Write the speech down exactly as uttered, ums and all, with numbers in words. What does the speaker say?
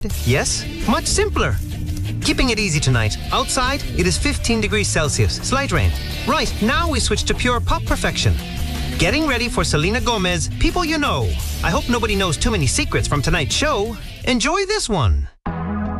Yes, much simpler. Keeping it easy tonight. Outside, it is fifteen degrees Celsius. Slight rain. Right, now we switch to pure pop perfection. Getting ready for Selena Gomez, People You Know. I hope nobody knows too many secrets from tonight's show. Enjoy this one.